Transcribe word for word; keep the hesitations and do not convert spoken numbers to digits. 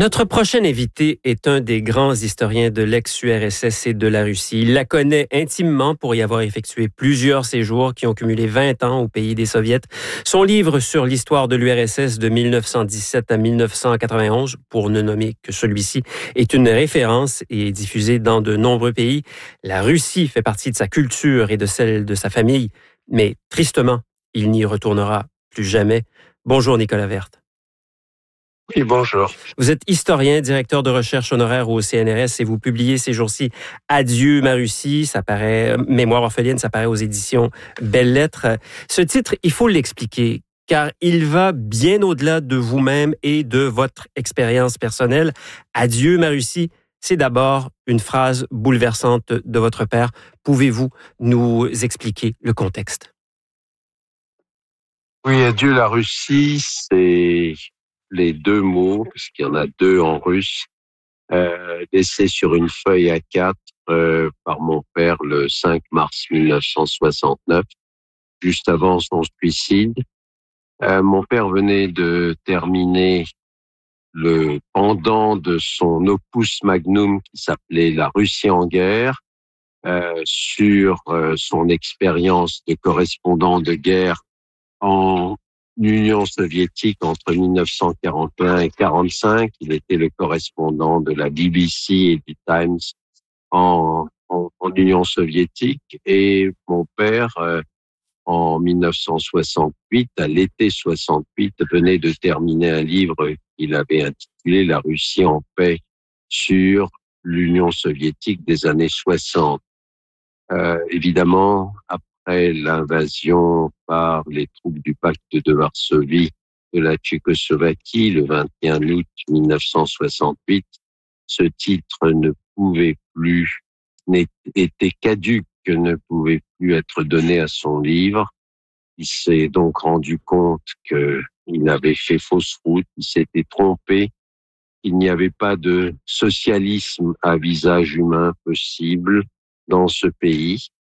Notre prochain invité est un des grands historiens de l'ex-U R S S et de la Russie. Il la connaît intimement pour y avoir effectué plusieurs séjours qui ont cumulé vingt ans au pays des Soviets. Son livre sur l'histoire de l'U R S S de mille neuf cent dix-sept à mille neuf cent quatre-vingt-onze, pour ne nommer que celui-ci, est une référence et est diffusé dans de nombreux pays. La Russie fait partie de sa culture et de celle de sa famille, mais tristement, il n'y retournera plus jamais. Bonjour Nicolas Werth. Oui, bonjour. Vous êtes historien, directeur de recherche honoraire au C N R S et vous publiez ces jours-ci Adieu ma Russie, ça paraît, Mémoire orpheline, ça paraît aux éditions Belles Lettres. Ce titre, il faut l'expliquer, car il va bien au-delà de vous-même et de votre expérience personnelle. Adieu ma Russie, c'est d'abord une phrase bouleversante de votre père. Pouvez-vous nous expliquer le contexte? Oui, Adieu la Russie, c'est les deux mots, parce qu'il y en a deux en russe, euh, laissés sur une feuille A quatre euh, par mon père le cinq mars mille neuf cent soixante-neuf, juste avant son suicide. Euh, mon père venait de terminer le pendant de son opus magnum qui s'appelait La Russie en guerre, euh, sur euh, son expérience de correspondant de guerre en Union soviétique entre mille neuf cent quarante et un et quarante-cinq. Il était le correspondant de la B B C et du Times en, en, en Union soviétique. Et mon père, euh, en mille neuf cent soixante-huit, à l'été soixante-huit, venait de terminer un livre qu'il avait intitulé La Russie en paix sur l'Union soviétique des années soixante. Euh, évidemment, après l'invasion par les troupes du pacte de Varsovie de la Tchécoslovaquie le vingt et un août mille neuf cent soixante-huit, ce titre ne pouvait plus, était caduc, ne pouvait plus être donné à son livre. Il s'est donc rendu compte qu'il avait fait fausse route, il s'était trompé. Il n'y avait pas de socialisme à visage humain possible dans ce pays.